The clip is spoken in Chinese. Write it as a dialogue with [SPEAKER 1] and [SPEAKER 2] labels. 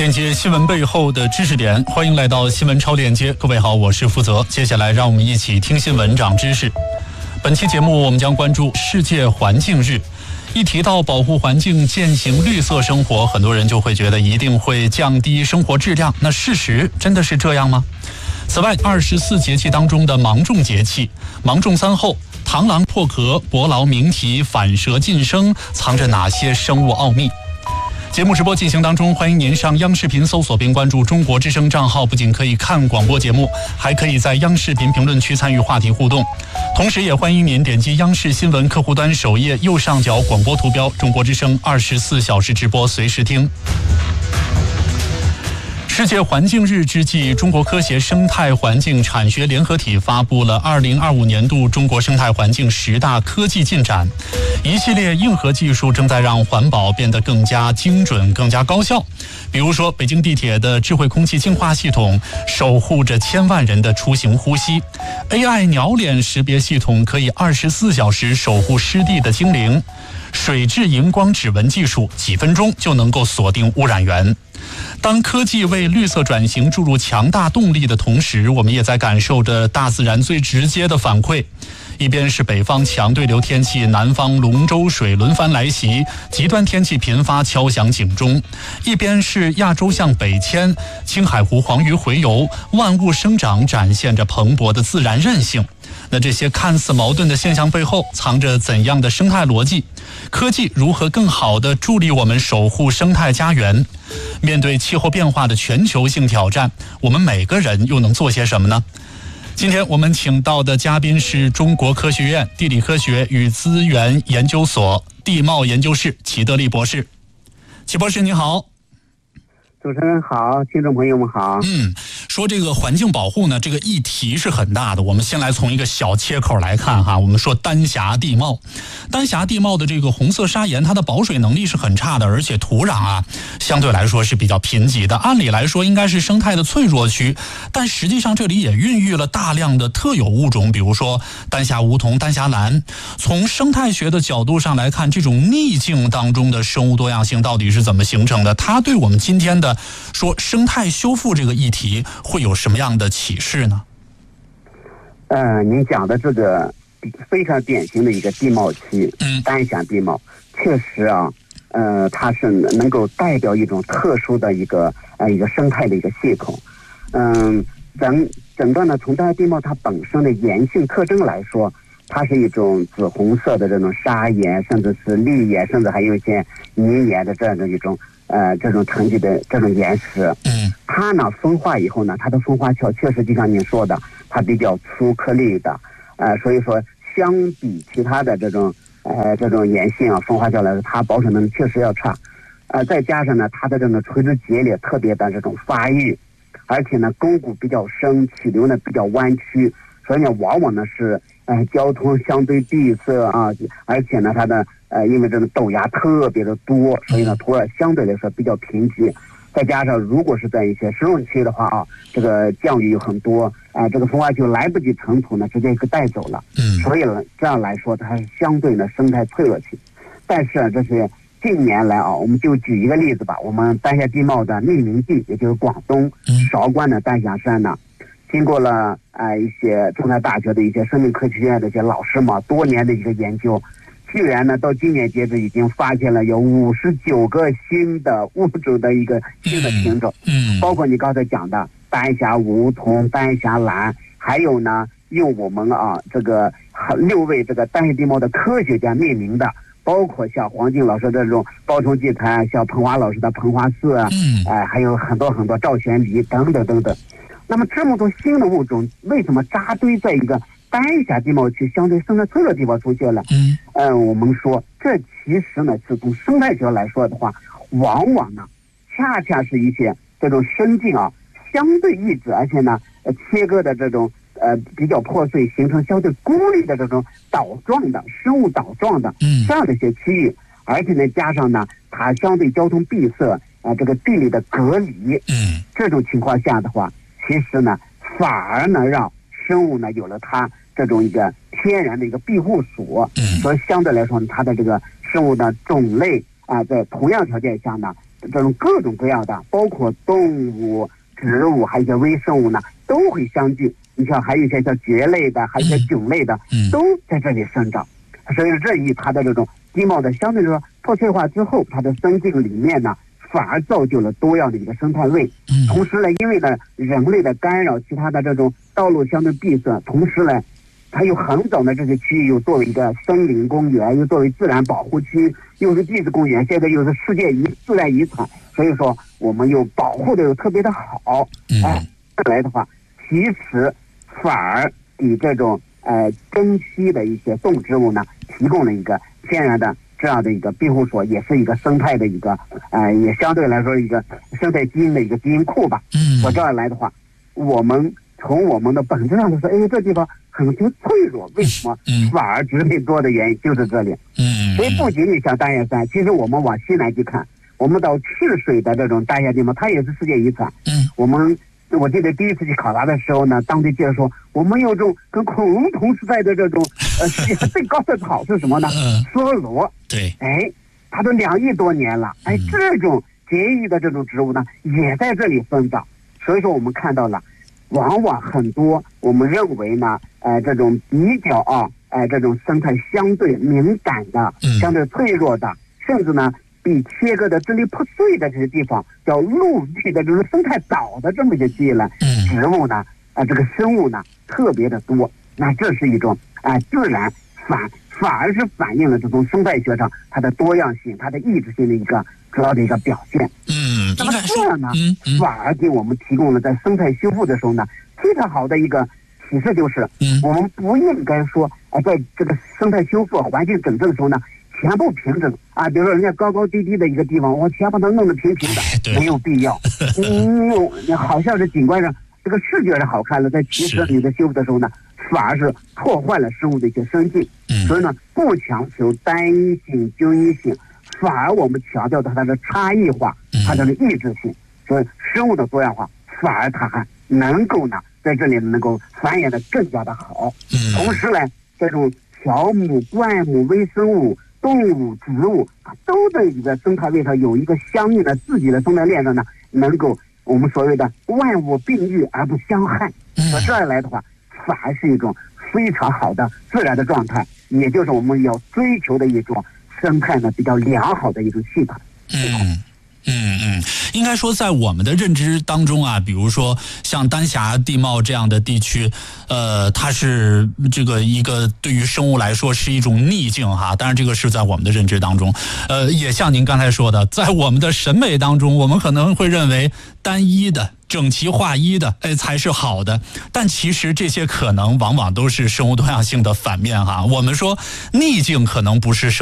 [SPEAKER 1] 链接新闻背后的知识点，欢迎来到新闻超链接。各位好，我是负责。接下来让我们一起听新闻长知识。本期节目我们将关注世界环境日。一提到保护环境、践行绿色生活，很多人就会觉得一定会降低生活质量。那事实真的是这样吗？此外，24节气当中的芒种节气，芒种3候，螳螂破壳，伯劳鸣啼，反蛇晋升，藏着哪些生物奥秘？节目直播进行当中，欢迎您上央视频搜索并关注中国之声账号，不仅可以看广播节目，还可以在央视频评论区参与话题互动。同时也欢迎您点击央视新闻客户端首页右上角广播图标，中国之声24小时直播，随时听。世界环境日之际，中国科协生态环境产学联合体发布了2025年度中国生态环境10大科技进展。一系列硬核技术正在让环保变得更加精准、更加高效。比如说，北京地铁的智慧空气净化系统守护着千万人的出行呼吸 ，AI 鸟脸识别系统可以24小时守护湿地的精灵，水质荧光指纹技术几分钟就能够锁定污染源。当科技为绿色转型注入强大动力的同时，我们也在感受着大自然最直接的反馈。一边是北方强对流天气，南方龙舟水轮番来袭，极端天气频发，敲响警钟；一边是亚洲向北迁，青海湖黄鱼洄游，万物生长展现着蓬勃的自然韧性。那这些看似矛盾的现象背后藏着怎样的生态逻辑？科技如何更好地助力我们守护生态家园？面对气候变化的全球性挑战，我们每个人又能做些什么呢？今天我们请到的嘉宾是中国科学院地理科学与资源研究所地貌研究室齐德利博士。齐博士你好。
[SPEAKER 2] 主持人好，听众朋友们好。
[SPEAKER 1] 说这个环境保护呢，这个议题是很大的。我们先来从一个小切口来看哈，我们说丹霞地貌。丹霞地貌的这个红色砂岩，它的保水能力是很差的，而且土壤啊相对来说是比较贫瘠的。按理来说应该是生态的脆弱区，但实际上这里也孕育了大量的特有物种，比如说丹霞梧桐、丹霞兰。从生态学的角度上来看，这种逆境当中的生物多样性到底是怎么形成的？它对我们今天的说生态修复这个议题会有什么样的启示呢？
[SPEAKER 2] 您讲的这个非常典型的一个地貌期，丹霞地貌，确实啊，它是能够代表一种特殊的一个生态的一个系统。整个呢，从丹霞地貌它本身的岩性特征来说，它是一种紫红色的这种砂岩，甚至是砾岩，甚至还有一些泥岩的这样的一种这种层级的这种岩石。它呢风化以后呢，它的风化壳确实就像您说的，它比较粗颗粒的，所以说相比其他的这种岩性啊风化壳来说，它保水能力确实要差。再加上呢，它的这种垂直节理特别的这种发育，而且呢沟谷比较深，起流呢比较弯曲，所以呢往往呢是交通相对闭塞啊，而且呢它的因为这种陡崖特别的多，所以呢土壤相对来说比较贫瘠。再加上如果是在一些湿润区的话啊，这个降雨有很多，这个风化就来不及尘土呢，直接给带走了。所以呢这样来说它是相对的生态脆弱期。但是这是近年来啊，我们就举一个例子吧，我们丹霞地貌的命名地，也就是广东韶关的丹霞山呢，经过了一些中南大学的一些生命科学院的一些老师嘛，多年的一个研究，居然呢到今年截止已经发现了有59个新的物种的一个新的品种，包括你刚才讲的丹霞梧桐、丹霞兰，还有呢用我们这个6位这个丹霞地貌的科学家命名的，包括像黄静老师的这种包虫祭坛，像彭华老师的彭华寺还有很多很多赵玄梨等等等等。那么这么多新的物种为什么扎堆在一个丹霞地貌区相对生态脆弱的地方出现了？我们说这其实呢是从生态学来说的话，往往呢恰恰是一些这种生境相对抑制，而且呢切割的这种比较破碎，形成相对孤立的这种岛状的生物岛状的这样的一些区域，而且呢加上呢它相对交通闭塞，这个地理的隔离，这种情况下的话，其实呢反而呢让生物呢有了它这种一个天然的一个庇护所，所以相对来说它的这个生物的种类在同样条件下呢这种各种各样的，包括动物、植物，还有一些微生物呢，都会相聚。你像还有一些像蕨类的，还有一些迥类的，都在这里生长。所以这一它的这种地貌的相对来说破碎化之后，它的生境里面呢，反而造就了多样的一个生态位。同时呢，因为呢人类的干扰，其他的这种道路相对闭塞，同时呢，它又横走的这些区域又作为一个森林公园，又作为自然保护区，又是地质公园，现在又是世界自然遗产，所以说我们又保护的又特别的好。来的话，其实反而给这种珍稀的一些动植物呢，提供了一个天然的这样的一个庇护所，也是一个生态的一个也相对来说一个生态基因的一个基因库吧。我这样来的话，我们从我们的本质上来说，这地方很脆弱，为什么反而植被多的原因就是这里。所以不仅仅像大雁山，其实我们往西南去看，我们到赤水的这种大雁地方，它也是世界遗产。我记得第一次去考察的时候呢，当地介绍说，我们有种跟恐龙同时代的这种世界上最高的草是什么呢？梭罗。
[SPEAKER 1] 对，
[SPEAKER 2] 它都2亿多年了，这种节育的这种植物呢，也在这里生长。所以说我们看到了，往往很多我们认为呢，这种比较这种生态相对敏感的、相对脆弱的，甚至呢被切割的支离破碎的这些地方，叫陆地的这种生态岛的这么一些区域呢，植物呢，这个生物呢特别的多。那这是一种自然反而是反映了这种生态学上它的多样性、它的异质性的一个主要的一个表现。那么这样呢，反而给我们提供了在生态修复的时候呢，非常好的一个启示，就是我们不应该说在这个生态修复、环境整治的时候呢，全部平整比如说人家高高低低的一个地方，我全把它弄得平平的，没有必要。你好像是景观上这个视觉是好看了，在其实你在修复的时候呢，反而是破坏了生物的一些生境。所以呢，不强求单一性、均一性，反而我们强调它的差异化，它的异质性。所以生物的多样化，反而它还能够呢在这里能够繁衍的更加的好。同时呢，这种条目、灌木、微生物、动物、植物，它都在一个生态位上有一个相应的自己的生态链上呢，能够我们所谓的万物并育而不相害。这样来的话，反而是一种非常好的自然的状态，也就是我们要追求的一种生态呢比较良好的一种系统。
[SPEAKER 1] 应该说在我们的认知当中比如说像丹霞地貌这样的地区，它是这个一个对于生物来说是一种逆境当然这个是在我们的认知当中，也像您刚才说的，在我们的审美当中，我们可能会认为单一的、整齐划一的才是好的，但其实这些可能往往都是生物多样性的反面我们说逆境可能不是生